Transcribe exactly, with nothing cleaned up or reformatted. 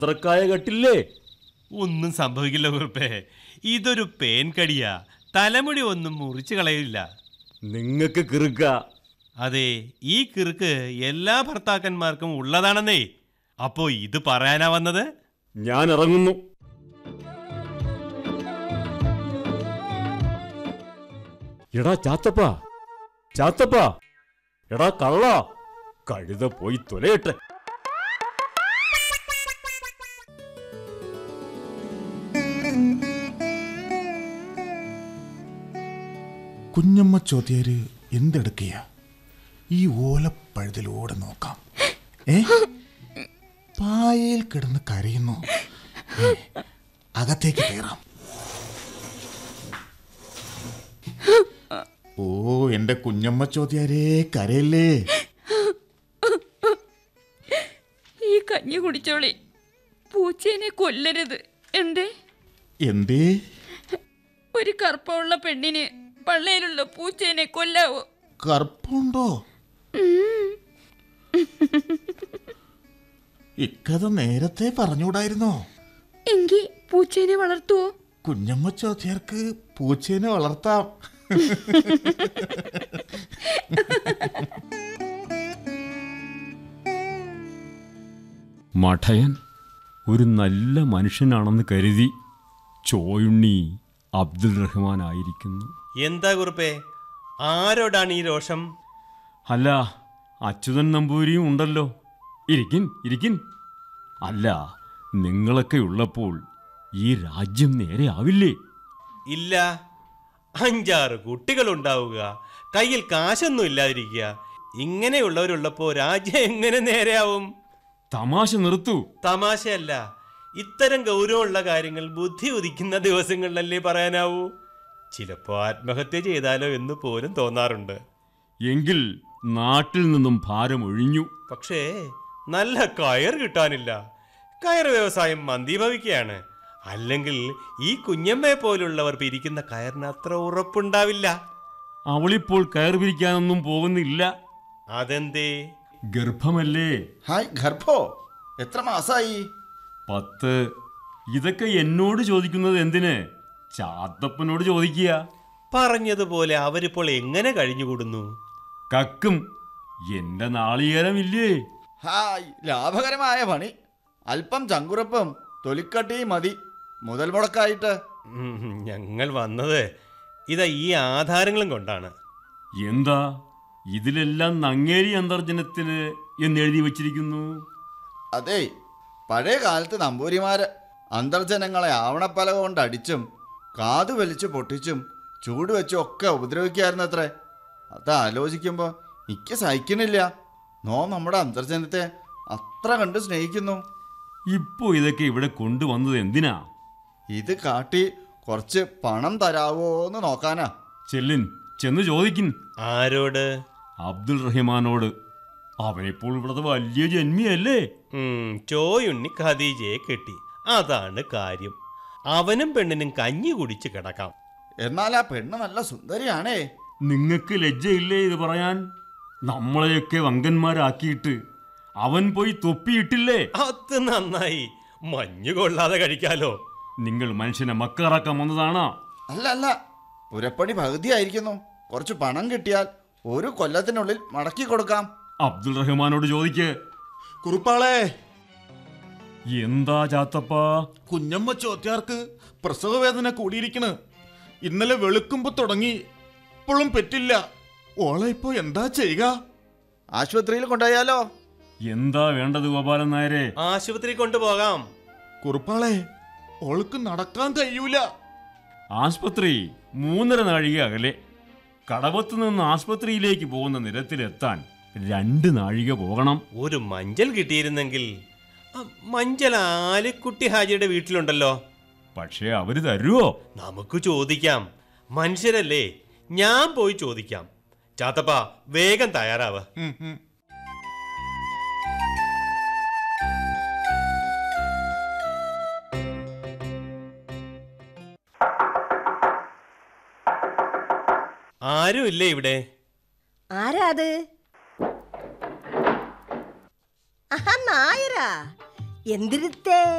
അത്രക്കായ കെട്ടില്ലേ? ഒന്നും സംഭവിക്കില്ല കുറുപ്പേ, ഇതൊരു പേൻ കടിയാ. തലമുടി ഒന്നും മുറിച്ചു കളയില്ല. നിങ്ങക്ക് കിറുക്ക. അതെ, ഈ കിറുക്ക് എല്ലാ ഭർത്താക്കന്മാർക്കും ഉള്ളതാണെന്നേ. അപ്പോ ഇത് പറയാനാ വന്നത്? ഞാൻ ഇറങ്ങുന്നു. എടാ ചാത്തപ്പ, ചാത്തപ്പ, എടാ കള്ള, കഴുത പോയി തൊലയട്ടെ. കുഞ്ഞമ്മ ചോദ്യര് എന്തെടുക്കുക? ഈ ഓലപ്പഴുതിലൂടെ നോക്കാം. ഏ പായയിൽ കിടന്ന് കരയുന്നു. അകത്തേക്ക് കയറാം. ഓ, എന്റെ കുഞ്ഞമ്മ ചോദ്യാരേ, കരയല്ലേ? ഈ കഞ്ഞി കുടിച്ചോളി, പൂച്ചേനെ കൊല്ലരുത്. എന്തേ എന്തേ? ഒരു കറുപ്പമുള്ള പെണ്ണിന് പള്ളയിലുള്ള പൂച്ചേനെ കൊല്ലാവോ? കറുപ്പുണ്ടോ? ഇക്കഥ നേരത്തെ പറഞ്ഞുകൂടായിരുന്നോ? എങ്കിൽ പൂച്ചേനെ വളർത്തുവോ? കുഞ്ഞമ്മ ചോദ്യർക്ക് പൂച്ചേനെ വളർത്താം. മഠയൻ ഒരു നല്ല മനുഷ്യനാണെന്ന് കരുതി ചോയുണ്ണി അബ്ദുൽ റഹ്മാൻ ആയിരിക്കുന്നു. എന്താ കുറുപ്പേ, ആരോടാണ് ഈ രോഷം? അല്ല, അച്യുതൻ നമ്പൂരിയും ഉണ്ടല്ലോ. ഇരിക്കിൻ ഇരിക്കിൻ. അല്ല, നിങ്ങളൊക്കെ ഉള്ളപ്പോൾ ഈ രാജ്യം നേരെ ആവില്ലേ? ഇല്ല, അഞ്ചാറ് കുട്ടികളുണ്ടാവുക, കയ്യിൽ കാശൊന്നും ഇല്ലാതിരിക്കുക, ഇങ്ങനെയുള്ളവരുള്ളപ്പോ രാജ്യം എങ്ങനെ നേരെയാവും? തമാശ നിർത്തൂ. തമാശയല്ല, ഇത്തരം ഗൗരവമുള്ള കാര്യങ്ങൾ ബുദ്ധി ഉദിക്കുന്ന ദിവസങ്ങളിലല്ലേ പറയാനാവൂ. ചിലപ്പോ ആത്മഹത്യ ചെയ്താലോ എന്ന് പോലും തോന്നാറുണ്ട്. എങ്കിൽ നാട്ടിൽ നിന്നും ഭാരം ഒഴിഞ്ഞു. പക്ഷേ നല്ല കയർ കിട്ടാനില്ല. കയർ വ്യവസായം മന്ദീഭവിക്കുകയാണ്. അല്ലെങ്കിൽ ഈ കുഞ്ഞമ്മയെ പോലുള്ളവർ പിരിക്കുന്ന കയറിന് അത്ര ഉറപ്പുണ്ടാവില്ല. അവളിപ്പോൾ കയർ പിരിക്കാനൊന്നും പോകുന്നില്ല. അതെന്തേ? ഗർഭമല്ലേ? ഹായ്, ഗർഭോ? എത്ര മാസായി? പത്ത്. ഇതൊക്കെ എന്നോട് ചോദിക്കുന്നത് എന്തിന്? ചാത്തപ്പനോട് ചോദിക്കുക. പറഞ്ഞതുപോലെ അവരിപ്പോൾ എങ്ങനെ കഴിഞ്ഞുകൂടുന്നു? കക്കും. എന്റെ നാളികേരമില്ലേ? ഹായ്, ലാഭകരമായ പണി. അല്പം ചങ്കുറപ്പും തൊലിക്കട്ടിയും മതി മുതൽ മുടക്കായിട്ട്. ഞങ്ങൾ വന്നത് ഇതാ ഈ ആധാരങ്ങളും കൊണ്ടാണ്. എന്താ ഇതിലെല്ലാം നങ്ങേരി അന്തർജനത്തിന് എന്നെഴുതി വച്ചിരിക്കുന്നു? അതെ, പഴയ കാലത്ത് നമ്പൂരിമാര് അന്തർജനങ്ങളെ ആവണപ്പലക കൊണ്ട് അടിച്ചും കാതു വലിച്ചു പൊട്ടിച്ചും ചൂട് വെച്ചും ഒക്കെ ഉപദ്രവിക്കായിരുന്നു അത്രേ. അത് ആലോചിക്കുമ്പോൾ എനിക്ക് സഹിക്കണില്ല. നോ നമ്മുടെ അന്തർജനത്തെ അത്ര കണ്ട് സ്നേഹിക്കുന്നു. ഇപ്പോ ഇതൊക്കെ ഇവിടെ കൊണ്ടുവന്നത് എന്തിനാ? ഇത് കാട്ടി കുറച്ച് പണം തരാവോ എന്ന് നോക്കാനാ. ചെല്ലിൻ, ചെന്ന് ചോദിക്കിൻ. ആരോട്? അബ്ദുൽ റഹ്മാനോട്. അവനിപ്പോൾ ഇവിടുത്തെ വലിയ ജന്മിയല്ലേ? ചോയുണ്ണി ഖദീജയെ കെട്ടി, അതാണ് കാര്യം. അവനും പെണ്ണിനും കഞ്ഞി കുടിച്ച് കിടക്കാം. എന്നാൽ ആ പെണ്ണ് നല്ല സുന്ദരിയാണേ. നിങ്ങൾക്ക് ലജ്ജയില്ലേ ഇത് പറയാൻ? നമ്മളെയൊക്കെ വങ്കന്മാരാക്കിയിട്ട് അവൻ പോയി തൊപ്പിയിട്ടില്ലേ? അത് നന്നായി, മഞ്ഞു കൊള്ളാതെ കഴിക്കാലോ. നിങ്ങൾ മനുഷ്യനെ മക്കാറാക്കാൻ വന്നതാണോ? അല്ല അല്ല, പുരപ്പണി പകുതിയായിരിക്കുന്നു. കുറച്ച് പണം കിട്ടിയാൽ ഒരു കൊല്ലത്തിനുള്ളിൽ മടക്കി കൊടുക്കാം. അബ്ദുൽ റഹ്മാനോട് ചോദിക്ക്. കുറുപ്പാളെ. എന്താ ചാത്തപ്പ? കുഞ്ഞമ്മ ചോദ്യാർക്ക് പ്രസവവേദന കൂടിയിരിക്കണ്. ഇന്നലെ വെളുക്കുമ്പോ തുടങ്ങി, ഇപ്പോഴും പറ്റില്ല. ഓളെ ഇപ്പോ എന്താ ചെയ്യുക? ആശുപത്രിയിൽ കൊണ്ടുപോയാലോ? എന്താ വേണ്ടത് ഗോപാലൻ നായരെ? ആശുപത്രി കൊണ്ടുപോകാം. കുറുപ്പാളെ, ഓൾക്ക് നടക്കാൻ കഴിയൂല. ആസ്പത്രി മൂന്നര നാഴിക അകലെ. കടവത്ത് നിന്ന് ആസ്പത്രിയിലേക്ക് പോകുന്ന നിരത്തിലെത്താൻ രണ്ട് നാഴിക പോകണം. ഒരു മഞ്ചൽ കിട്ടിയിരുന്നെങ്കിൽ. മഞ്ചൽ ആലിക്കുട്ടി ഹാജിയുടെ വീട്ടിലുണ്ടല്ലോ. പക്ഷേ അവര് തരുവോ? നമുക്ക് ചോദിക്കാം. മനുഷ്യരല്ലേ, ഞാൻ പോയി ചോദിക്കാം. ചാത്തപ്പ, വേഗം തയ്യാറാവ. ആരും ഇല്ലേ ഇവിടെ? ആരാ അത്? നായരാ, എന്തിരുത്തേ